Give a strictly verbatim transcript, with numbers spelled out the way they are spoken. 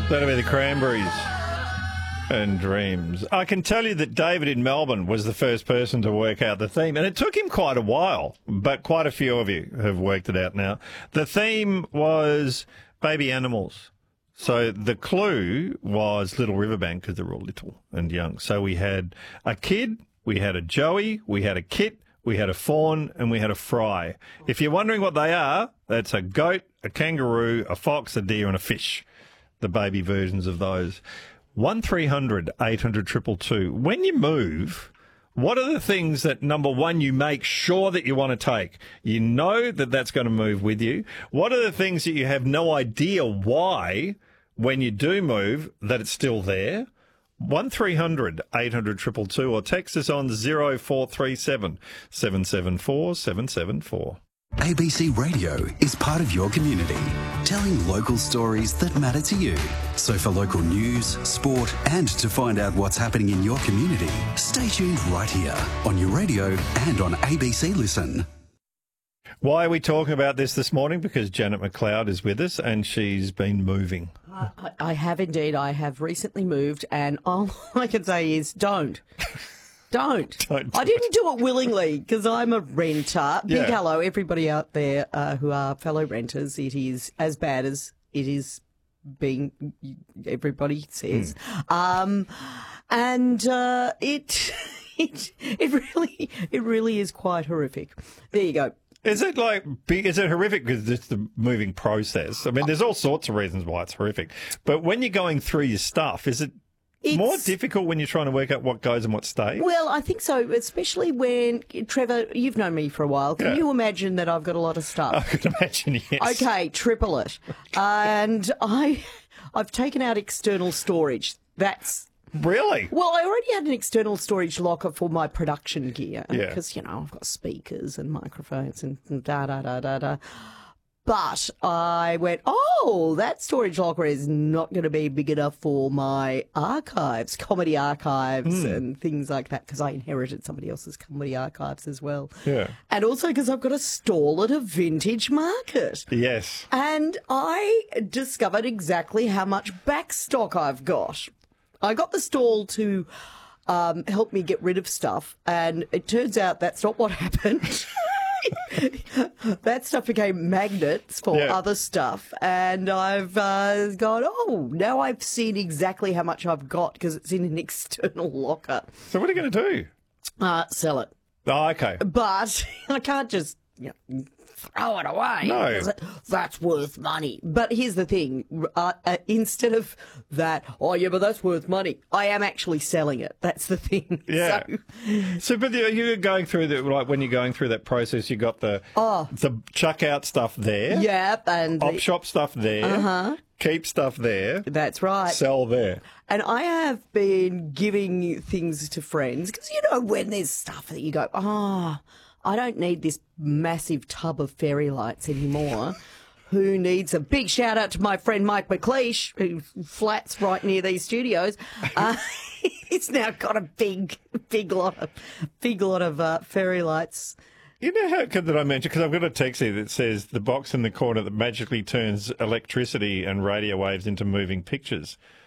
That'll be the Cranberries and Dreams. I can tell you that David in Melbourne was the first person to work out the theme, and it took him quite a while, but quite a few of you have worked it out now. The theme was baby animals. So the clue was Little Riverbank because they were all little and young. So we had a kid, we had a Joey, we had a Kit, we had a fawn, and we had a fry. If you're wondering what they are, that's a goat, a kangaroo, a fox, a deer, and a fish. The baby versions of those. one three hundred eight hundred two two two. When you move, what are the things that, number one, you make sure that you want to take? You know that that's going to move with you. What are the things that you have no idea why, when you do move, that it's still there? one three hundred eight hundred two two two or text us on zero four three seven seven seven four seven seven four. A B C Radio is part of your community, telling local stories that matter to you. So for local news, sport, and to find out what's happening in your community, stay tuned right here on your radio and on A B C Listen. Why are we talking about this this morning? Because Janet McLeod is with us and she's been moving. I, I have indeed. I have recently moved, and all I can say is don't. Don't. Don't do I didn't do it willingly because I'm a renter. Big Yeah. hello, everybody out there uh, who are fellow renters. It is as bad as it is being, everybody says. Mm. Um, and uh, it, it, it really, it really is quite horrific. There you go. Is it like, is it horrific because it's the moving process? I mean, there's all sorts of reasons why it's horrific. But when you're going through your stuff, is it It's, more difficult when you're trying to work out what goes and what stays? Well, I think so, especially when, Trevor, you've known me for a while. Can Yeah. you imagine that I've got a lot of stuff? I could imagine, yes. Okay, triple it. And I, I've taken out external storage. That's, Really? well, I already had an external storage locker for my production gear. Yeah. Because, you know, I've got speakers and microphones and da, da, da, da, da. But I went, oh, that storage locker is not going to be big enough for my archives, comedy archives Hmm. and things like that, because I inherited somebody else's comedy archives as well. Yeah. And also because I've got a stall at a vintage market. Yes. And I discovered exactly how much backstock I've got. I got the stall to um, help me get rid of stuff, and it turns out that's not what happened. That stuff became magnets for Yeah. other stuff, and I've uh, gone, oh, now I've seen exactly how much I've got because it's in an external locker. So what are you going to do? Uh, sell it. Oh, okay. But I can't just, you know, throw it away. No. That's worth money. But here's the thing. Uh, uh, instead of that, oh, yeah, but that's worth money, I am actually selling it. That's the thing. Yeah. So, So, but the- you're going through the, like when you're going through that process, you got the Oh. the chuck out stuff there, yeah, and op shop stuff there, uh-huh. keep stuff there, that's right. sell there. And I have been giving things to friends because, you know, when there's stuff that you go, ah, I don't need this massive tub of fairy lights anymore. Who needs a big shout out to my friend Mike McLeish, who flats right near these studios. Uh, he's now got a big, big lot of, big lot of uh, fairy lights. You know how good that I mentioned, because I've got a text here that says the box in the corner that magically turns electricity and radio waves into moving pictures.